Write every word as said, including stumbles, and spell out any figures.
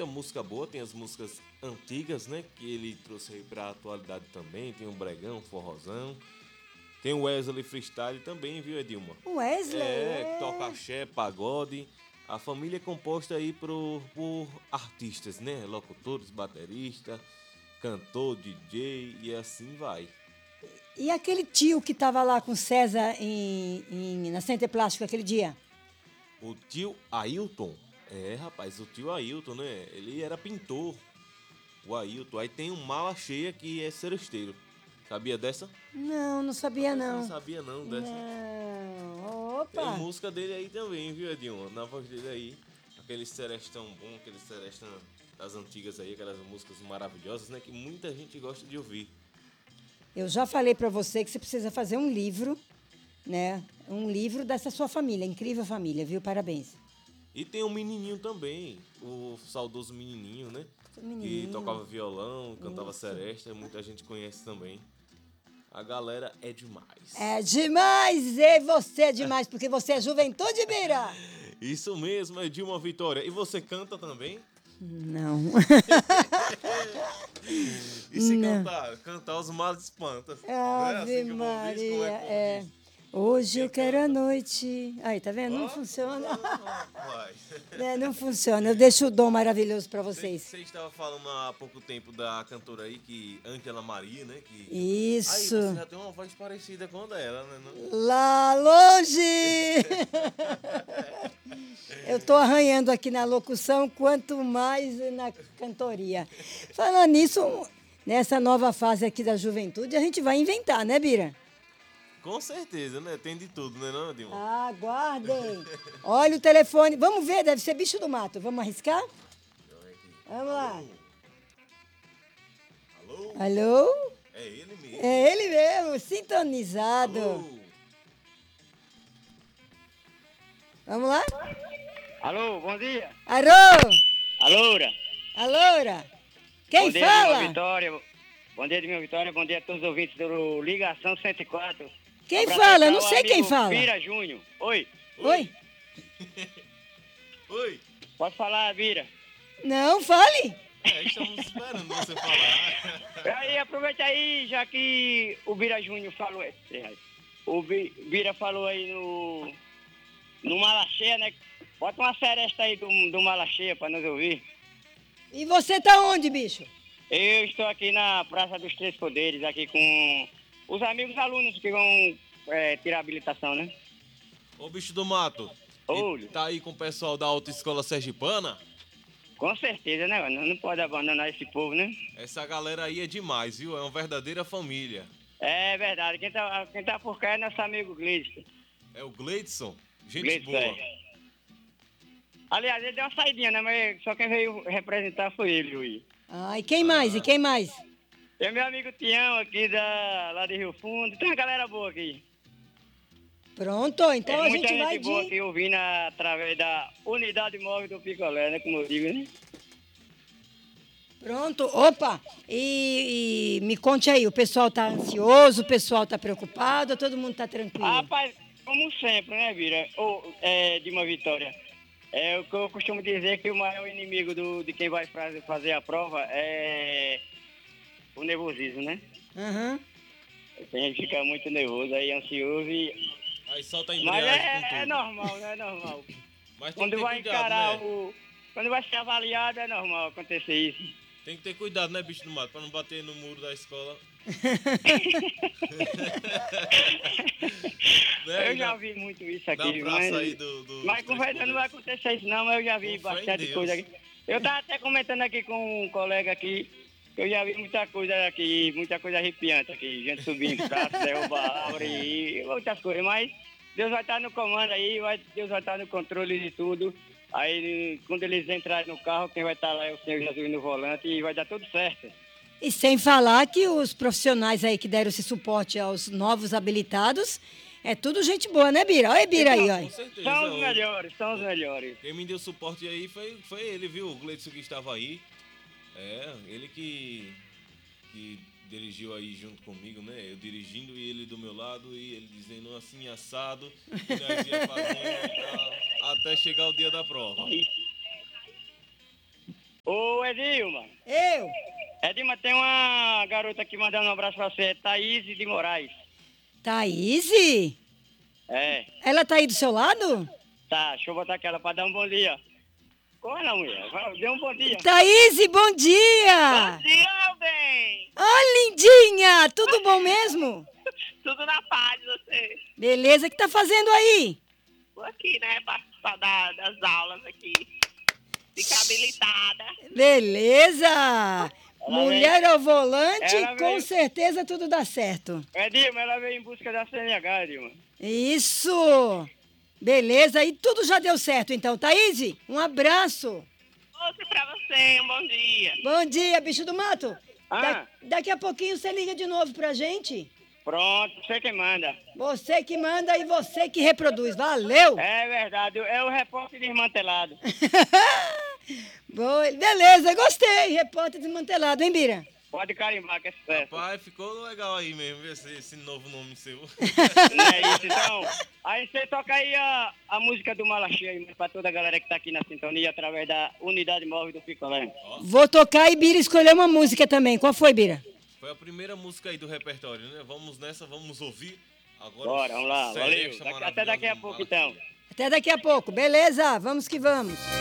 muita música boa, tem as músicas antigas, né? Que ele trouxe aí pra atualidade também. Tem o Bregão, o Forrozão. Tem o Wesley Freestyle também, viu, Edilma? Wesley? É, toca axé, pagode. A família é composta aí por, por artistas, né? Locutores, baterista, cantor, D J e assim vai. E aquele tio que tava lá com o César em, em, na Center Plástico aquele dia? O tio Ailton. É, rapaz, o tio Ailton, né? Ele era pintor. O Ailton. Aí tem um Mala Cheia que é seresteiro. Sabia dessa? Não, não sabia Rapaz, você não. não sabia não dessa? Não. Tem Opa. música dele aí também, viu, Edilma? Na voz dele aí. Aquele serestão bom, aquele serestão das antigas aí, aquelas músicas maravilhosas, né? Que muita gente gosta de ouvir. Eu já falei pra você que você precisa fazer um livro, né? Um livro dessa sua família, incrível família, viu? Parabéns. E tem um menininho também, o saudoso menininho, né? Menininho. Que tocava violão, cantava Isso. seresta, muita gente conhece também. A galera é demais. É demais, e você é demais, porque você é juventude, Bira. Isso mesmo, Edilma Vitória. E você canta também? Não. E se Não. cantar? Cantar os males espantas. Ave Não é assim que o povo diz? Maria, Como é que o povo é. diz? Hoje Quem eu quero a canta? noite. Aí, tá vendo? Não Ó, funciona. rapaz. É, não funciona. Eu deixo o dom maravilhoso pra Você, vocês. você estava falando há pouco tempo da cantora aí, que Ângela Maria, né? Que... Isso. Aí você já tem uma voz parecida com a dela, né? Não? Lá longe! Eu tô arranhando aqui na locução, quanto mais na cantoria. Falando nisso, nessa nova fase aqui da juventude, a gente vai inventar, né, Bira? Com certeza, né? Tem de tudo, né, não, Dilma? Aguardem. Olha o telefone. Vamos ver, deve ser bicho do mato. Vamos arriscar? Vamos lá. Alô? Alô? É ele mesmo. É ele mesmo, sintonizado. Alô? Vamos lá? Alô, bom dia. Alô? Aloura. Aloura? Quem bom dia, fala? Dilma Vitória. Bom dia, Dilma Vitória. Bom dia a todos os ouvintes do Ligação cento e quatro. Quem Abraço fala? Eu ao não sei quem amigo fala. Bira Júnior. Oi. Oi? Oi? Pode falar, Bira. Não, fale. É, estamos esperando você falar. Aí, aproveita aí, já que o Bira Júnior falou... O Bi- Bira falou aí no... No Mala Cheia, né? Bota uma seresta aí do, do Mala Cheia pra nos ouvir. E você tá onde, bicho? Eu estou aqui na Praça dos Três Poderes, aqui com os amigos alunos que vão é, tirar habilitação, né? Ô, bicho do mato. e Olho. Tá aí com o pessoal da Autoescola Sergipana? Com certeza, né? Não, não pode abandonar esse povo, né? Essa galera aí é demais, viu? É uma verdadeira família. É verdade. Quem tá, quem tá por cá é nosso amigo Gleison. É o Gleidson, gente Gleison, boa. é. Aliás, ele deu uma saidinha, né? Mas só quem veio representar foi ele, Luiz. Ah, e quem mais? E quem mais? Tem meu amigo Tião aqui da, lá de Rio Fundo. Tem uma galera boa aqui. Pronto, então Tem a muita gente gente vai boa de... aqui ouvindo através da unidade móvel do Picolé, né? Como eu digo, né? Pronto, opa! E, e me conte aí, o pessoal tá ansioso, o pessoal tá preocupado, todo mundo tá tranquilo? Ah, rapaz, como sempre, né, Vira? Ou é, de uma vitória. É o que eu costumo dizer que o maior inimigo do, de quem vai fazer, fazer a prova é o nervosismo, né? Aham. A gente fica muito nervoso, aí ansioso e... Aí solta a Mas embreagem com é, tudo. é normal, né? É normal. Mas tem Quando que ter vai cuidado, encarar né? o... Quando vai ser avaliado, é normal acontecer isso. Tem que ter cuidado, né, bicho do mato? Pra não bater no muro da escola. Né? Eu já Na- vi muito isso Na aqui, praça mas... aí do... do Mas com verdade não vai acontecer isso não, mas eu já vi Com fé em bastante Deus. coisa aqui. Eu tava até comentando aqui com um colega aqui, que eu já vi muita coisa aqui, muita coisa arrepiante aqui, gente subindo em praça, derrubar árvore e outras coisas, mas Deus vai estar no comando aí, vai, Deus vai estar no controle de tudo. Aí quando eles entrarem no carro, quem vai estar lá é o Senhor Jesus no volante e vai dar tudo certo. E sem falar que os profissionais aí que deram esse suporte aos novos habilitados, é tudo gente boa, né, Bira? Olha, Bira aí, Com olha. certeza. São os o- melhores, são os melhores. Quem me deu suporte aí foi, foi ele, viu? O Gleidson que estava aí. É, ele que, que dirigiu aí junto comigo, né? Eu dirigindo e ele do meu lado e ele dizendo assim, assado, que nós ia fazendo a- até chegar o dia da prova. Ô, Ô, Edilma. Eu. Edilma, tem uma garota aqui mandando um abraço pra você, é Thaís de Moraes. Thaís? É, Ela tá aí do seu lado? tá, deixa eu botar aquela pra dar um bom dia. Como é, não, mulher? Vai, dê um bom dia. Thaís, bom dia! Bom dia, meu bem! Ô, lindinha! Tudo bom mesmo? Tudo na paz de você. Beleza, o que tá fazendo aí? Tô aqui, né, participar da- das aulas aqui. Ficar habilitada. Beleza! Mulher ao volante, Ela com veio- certeza tudo dá certo. Edilma, ela veio em busca da C N H, Edilma. Isso! Beleza, e tudo já deu certo então. Thaís, um abraço. Ouça pra você, um bom dia. Bom dia, bicho do mato. Ah. Da- daqui a pouquinho você liga de novo pra gente. Pronto, você que manda. Você que manda e você que reproduz. Valeu! É verdade, é o repórter desmantelado. Boa, beleza, gostei. Repórter desmantelado, hein, Bira? Pode carimbar que é sucesso. Rapaz, ficou legal aí mesmo, esse, esse novo nome seu. Não é isso, então. Aí você toca aí a, a música do Malachi aí, pra toda a galera que tá aqui na sintonia, através da Unidade Móvel do Picolé. Vou tocar e Bira escolheu uma música também. Qual foi, Bira? Foi a primeira música aí do repertório, né? Vamos nessa, vamos ouvir. Agora, Bora, vamos lá, Celeste valeu. Daqui- até daqui a maravilhosa pouco, do então. Malachi. Até daqui a pouco, beleza? Vamos que vamos.